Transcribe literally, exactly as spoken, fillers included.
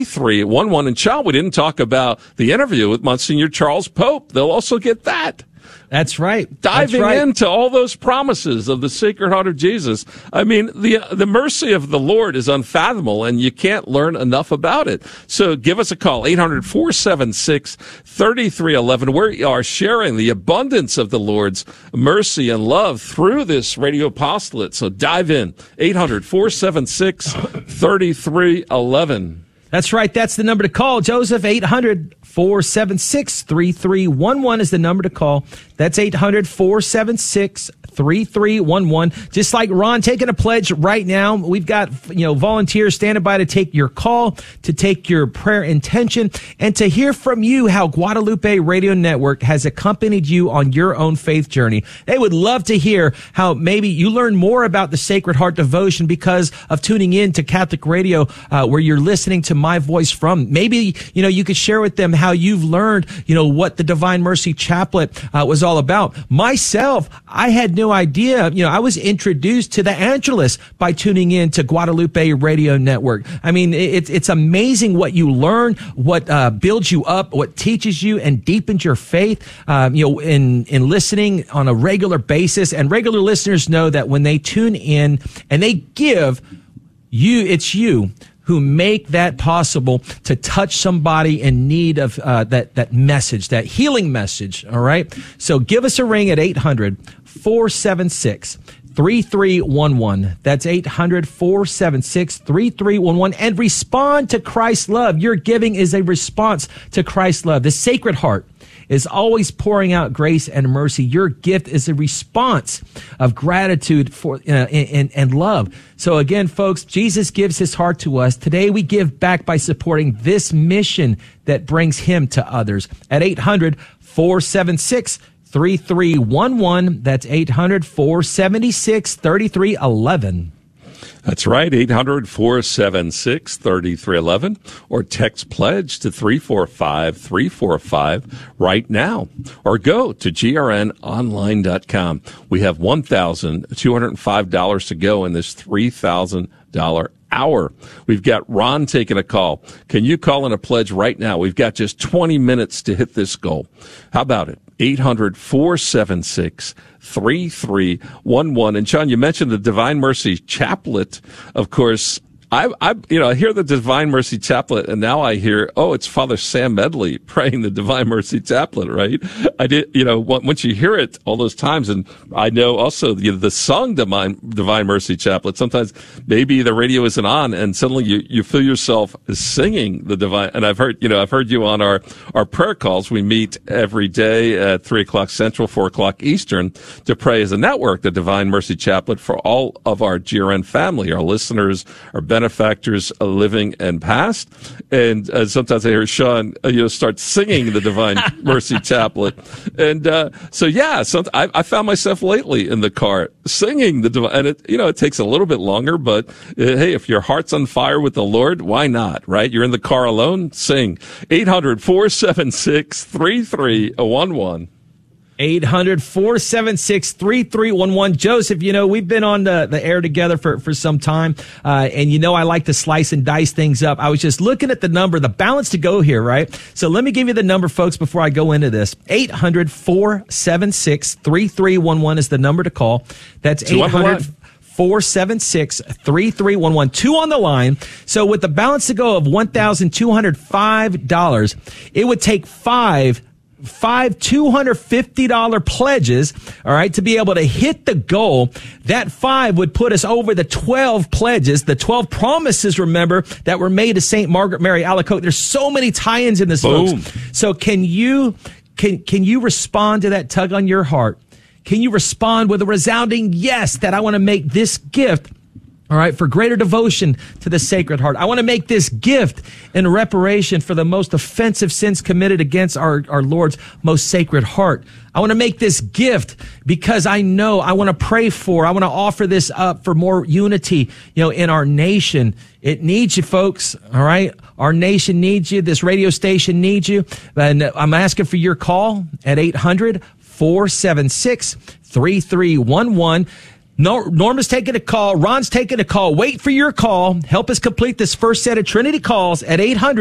three one one. And Sean, we didn't talk about the interview with Monsignor Charles Pope. They'll also get that. That's right. Diving That's right. into all those promises of the Sacred Heart of Jesus. I mean, the the mercy of the Lord is unfathomable, and you can't learn enough about it. So give us a call, eight hundred, four seven six, three three one one. We are sharing the abundance of the Lord's mercy and love through this radio apostolate. So dive in, eight hundred, four seven six, three three one one. That's right. That's the number to call. Joseph, eight hundred, four seven six, three three one one is the number to call. That's eight hundred, four seven six, three three one one. Just like Ron taking a pledge right now, we've got, you know, volunteers standing by to take your call, to take your prayer intention, and to hear from you how Guadalupe Radio Network has accompanied you on your own faith journey. They would love to hear how maybe you learn more about the Sacred Heart devotion because of tuning in to Catholic Radio, uh, where you're listening to my voice from. Maybe, you know, you could share with them how you've learned, you know, what the Divine Mercy Chaplet uh, was all about. Myself, I had no idea. You know, I was introduced to the Angelus by tuning in to Guadalupe Radio Network. I mean, it's it's amazing what you learn, what uh, builds you up, what teaches you and deepens your faith. Um, you know, in in listening on a regular basis, and regular listeners know that when they tune in and they give, you, it's you who make that possible to touch somebody in need of uh, that that message, that healing message, all right? So give us a ring at eight hundred, four seven six, three three one one. That's eight hundred, four seven six, three three one one. And respond to Christ's love. Your giving is a response to Christ's love. The Sacred Heart is always pouring out grace and mercy. Your gift is a response of gratitude for uh, and, and love. So again, folks, Jesus gives his heart to us. Today we give back by supporting this mission that brings him to others at eight hundred, four seven six, three three one one. That's eight hundred, four seven six, three three one one. That's right, eight hundred, four seven six, three three one one, or text pledge to three four five, three four five right now, or go to G R N online dot com. We have one thousand two hundred five dollars to go in this three thousand dollars hour. We've got Ron taking a call. Can you call in a pledge right now? We've got just twenty minutes to hit this goal. How about it? eight hundred, four seven six, three three one one. And Sean, you mentioned the Divine Mercy Chaplet. Of course, I, I, you know, I hear the Divine Mercy Chaplet, and now I hear, oh, it's Father Sam Medley praying the Divine Mercy Chaplet, right? I did, you know, once you hear it all those times, and I know also the, the song Divine, Divine Mercy Chaplet, sometimes maybe the radio isn't on, and suddenly you, you feel yourself singing the Divine, and I've heard, you know, I've heard you on our, our prayer calls. We meet every day at three o'clock Central, four o'clock Eastern to pray as a network, the Divine Mercy Chaplet for all of our G R N family, our listeners, our benefactors, benefactors uh, living and past. And uh, sometimes I hear Sean, uh, you know, start singing the Divine Mercy Chaplet. And uh, so, yeah, some, I, I found myself lately in the car singing the Divine, and it, you know, it takes a little bit longer, but uh, hey, if your heart's on fire with the Lord, why not, right? You're in the car alone, sing. eight hundred, four seven six, three three one one. eight hundred, four seven six, three three one one. Joseph, you know, we've been on the, the air together for, for some time, uh, and you know I like to slice and dice things up. I was just looking at the number, the balance to go here, right? So let me give you the number, folks, before I go into this. eight hundred, four seven six, three three one one is the number to call. That's eight hundred, four seven six, three three one one. Two on the line. So with the balance to go of one thousand two hundred five dollars, it would take five Five two hundred fifty dollars pledges, all right, to be able to hit the goal. That five would put us over the twelve pledges, the twelve promises, remember, that were made to Saint Margaret Mary Alacoque. There's so many tie-ins in this, Boom. folks. So can you, can, can you respond to that tug on your heart? Can you respond with a resounding yes that I want to make this gift, all right, for greater devotion to the Sacred Heart? I want to make this gift in reparation for the most offensive sins committed against our, our Lord's most sacred heart. I want to make this gift because I know I want to pray for, I want to offer this up for more unity, you know, in our nation. It needs you, folks, all right? Our nation needs you. This radio station needs you. And I'm asking for your call at eight hundred, four seven six, three three one one. Nor- Norma's taking a call. Ron's taking a call. Wait for your call. Help us complete this first set of Trinity calls at eight hundred